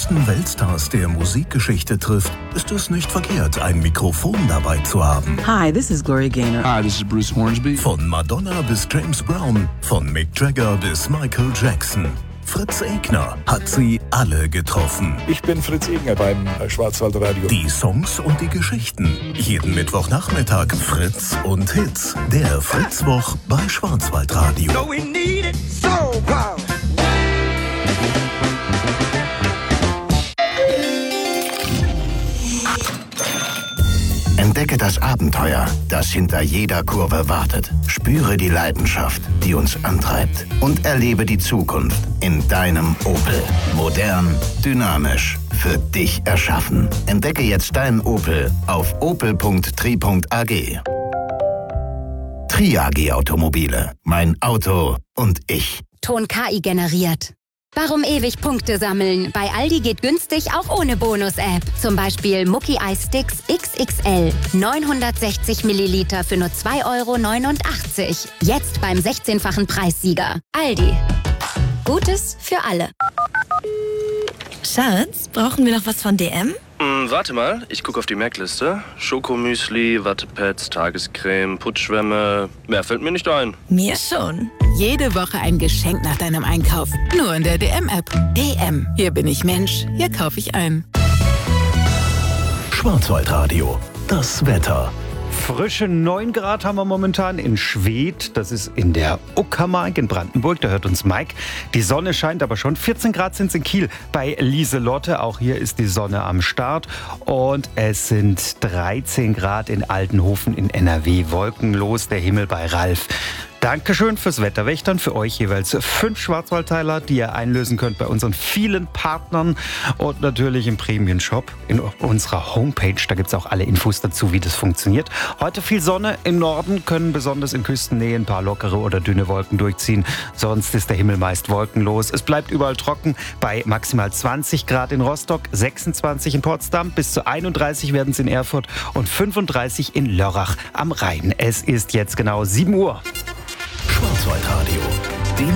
größten Weltstars der Musikgeschichte trifft, ist es nicht verkehrt, ein Mikrofon dabei zu haben. Hi, this is Gloria Gaynor. Hi, this is Bruce Hornsby. Von Madonna bis James Brown, von Mick Jagger bis Michael Jackson. Fritz Egner hat sie alle getroffen. Ich bin Fritz Egner beim Schwarzwaldradio. Die Songs und die Geschichten. Jeden Mittwochnachmittag Fritz und Hits. Der Fritzwoch bei Schwarzwaldradio. So we need it so power. Entdecke das Abenteuer, das hinter jeder Kurve wartet. Spüre die Leidenschaft, die uns antreibt. Und erlebe die Zukunft in deinem Opel. Modern, dynamisch, für dich erschaffen. Entdecke jetzt deinen Opel auf opel.tri.ag. Tri-AG Automobile. Mein Auto und ich. Ton KI generiert. Warum ewig Punkte sammeln? Bei Aldi geht günstig auch ohne Bonus-App. Zum Beispiel Mucki Eis Sticks XXL. 960 Milliliter für nur 2,89 €. Jetzt beim 16-fachen Preissieger. Aldi. Gutes für alle. Schatz, brauchen wir noch was von DM? Warte mal, ich gucke auf die Merkliste. Schokomüsli, Wattepads, Tagescreme, Putzschwämme. Mehr fällt mir nicht ein. Mir schon. Jede Woche ein Geschenk nach deinem Einkauf. Nur in der DM-App. DM. Hier bin ich Mensch. Hier kaufe ich ein. Schwarzwaldradio. Das Wetter. Frische 9 Grad haben wir momentan in Schwedt. Das ist in der Uckermark in Brandenburg. Da hört uns Mike. Die Sonne scheint aber schon. 14 Grad sind es in Kiel bei Lieselotte. Auch hier ist die Sonne am Start. Und es sind 13 Grad in Altenhofen in NRW. Wolkenlos, der Himmel bei Ralf. Dankeschön fürs Wetterwächtern. Für euch jeweils 5 Schwarzwaldteiler, die ihr einlösen könnt bei unseren vielen Partnern und natürlich im Premium-Shop in unserer Homepage. Da gibt es auch alle Infos dazu, wie das funktioniert. Heute viel Sonne. Im Norden können besonders in Küstennähe ein paar lockere oder dünne Wolken durchziehen. Sonst ist der Himmel meist wolkenlos. Es bleibt überall trocken bei maximal 20 Grad in Rostock, 26 in Potsdam, bis zu 31 werden es in Erfurt und 35 in Lörrach am Rhein. Es ist jetzt genau 7 Uhr. Schwarzwaldradio.